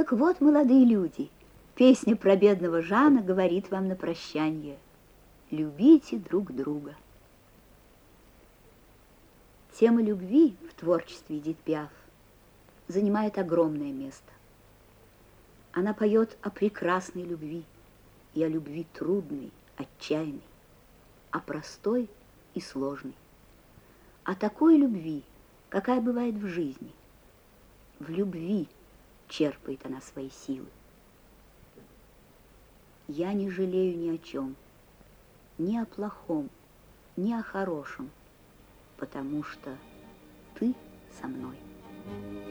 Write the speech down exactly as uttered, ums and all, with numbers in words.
Так вот, молодые люди, песня про бедного Жана говорит вам на прощание: любите друг друга. Тема любви в творчестве Эдит Пиаф занимает огромное место. Она поет о прекрасной любви и о любви трудной, отчаянной, о простой и сложной, о такой любви, какая бывает в жизни. В любви черпает она свои силы. Я не жалею ни о чем, ни о плохом, ни о хорошем, потому что ты со мной.